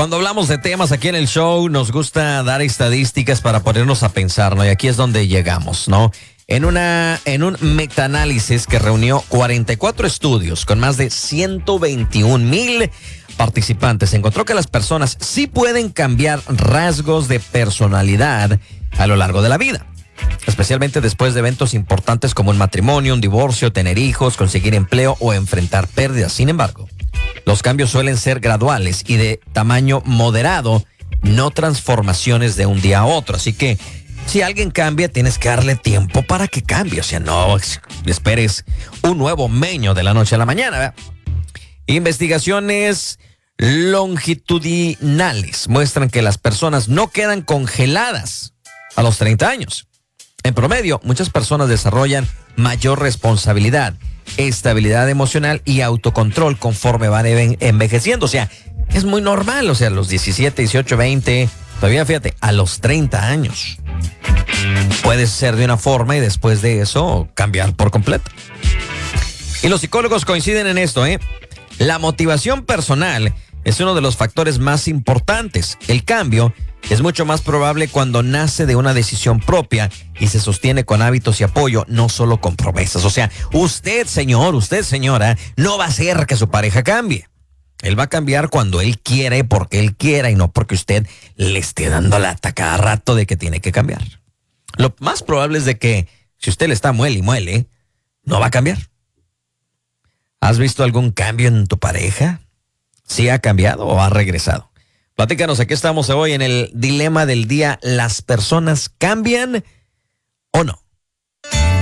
Cuando hablamos de temas aquí en el show, nos gusta dar estadísticas para ponernos a pensar, ¿no? Y aquí es donde llegamos, ¿no? En un metaanálisis que reunió 44 estudios con más de 121,000 participantes, encontró que las personas sí pueden cambiar rasgos de personalidad a lo largo de la vida, especialmente después de eventos importantes como un matrimonio, un divorcio, tener hijos, conseguir empleo o enfrentar pérdidas. Sin embargo, los cambios suelen ser graduales y de tamaño moderado, no transformaciones de un día a otro. Así que si alguien cambia, tienes que darle tiempo para que cambie. O sea, no esperes un nuevo meño de la noche a la mañana, ¿verdad? Investigaciones longitudinales muestran que las personas no quedan congeladas a los 30 años. En promedio, muchas personas desarrollan mayor responsabilidad, estabilidad emocional y autocontrol conforme van envejeciendo. O sea, es muy normal. O sea, a los 17, 18, 20, todavía fíjate, a los 30 años. Puedes ser de una forma y después de eso cambiar por completo. Y los psicólogos coinciden en esto, ¿eh? La motivación personal es uno de los factores más importantes. El cambio es mucho más probable cuando nace de una decisión propia y se sostiene con hábitos y apoyo, no solo con promesas. O sea, usted, señor, usted, señora, no va a hacer que su pareja cambie. Él va a cambiar cuando él quiere, porque él quiera y no porque usted le esté dando lata cada rato de que tiene que cambiar. Lo más probable es de que si usted le está muele y muele, no va a cambiar. ¿Has visto algún cambio en tu pareja? ¿Sí ha cambiado o ha regresado? Platícanos, aquí estamos hoy en el dilema del día. ¿Las personas cambian o no?